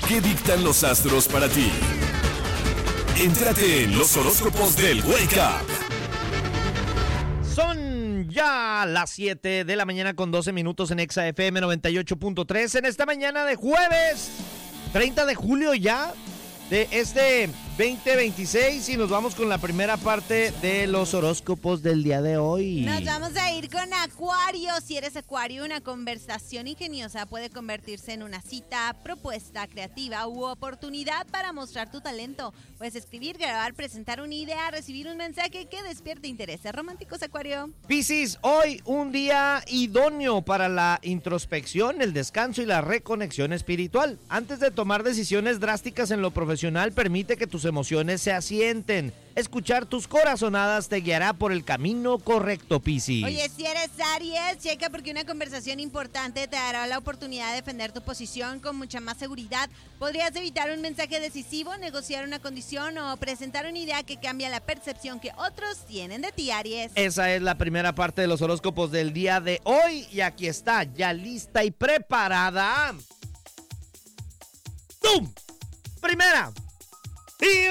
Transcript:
¿Qué dictan los astros para ti? Entérate en los horóscopos del Wake Up. Son ya las 7 de la mañana con 12 minutos en Exa FM 98.3 en esta mañana de jueves 30 de julio ya de este 2026 y nos vamos con la primera parte de los horóscopos del día de hoy. Nos vamos a ir con Acuario. Si eres Acuario, una conversación ingeniosa puede convertirse en una cita, propuesta creativa u oportunidad para mostrar tu talento. Puedes escribir, grabar, presentar una idea, recibir un mensaje que despierte intereses románticos, Acuario. Piscis, hoy un día idóneo para la introspección, el descanso y la reconexión espiritual. Antes de tomar decisiones drásticas en lo profesional, permite que tus emociones se asienten. Escuchar tus corazonadas te guiará por el camino correcto, Piscis. Oye, si eres Aries, checa porque una conversación importante te dará la oportunidad de defender tu posición con mucha más seguridad. Podrías evitar un mensaje decisivo, negociar una condición o presentar una idea que cambia la percepción que otros tienen de ti, Aries. Esa es la primera parte de los horóscopos del día de hoy y aquí está, ya lista y preparada. ¡Tum! Primera.